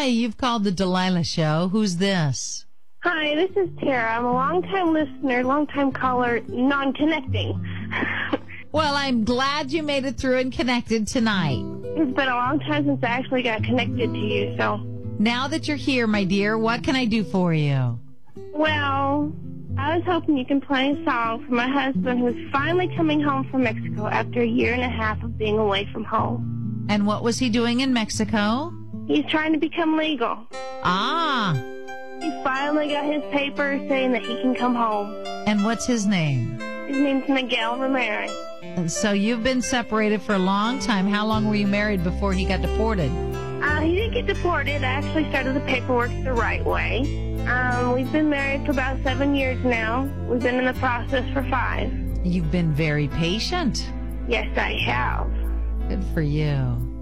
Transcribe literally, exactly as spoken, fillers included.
Hi, you've called the Delilah Show. Who's this? Hi, this is Tara. I'm a long-time listener, long-time caller, non-connecting. Well, I'm glad you made it through and connected tonight. It's been a long time since I actually got connected to you, so... Now that you're here, my dear, what can I do for you? Well, I was hoping you can play a song for my husband who's finally coming home from Mexico after a year and a half of being away from home. And what was he doing in Mexico? He's trying to become legal. Ah. He finally got his paper saying that he can come home. And what's his name? His name's Miguel Ramirez. And so you've been separated for a long time. How long were you married before he got deported? Uh, he didn't get deported. I actually started the paperwork the right way. Um, we've been married for about seven years now. We've been in the process for five. You've been very patient. Yes, I have. Good for you.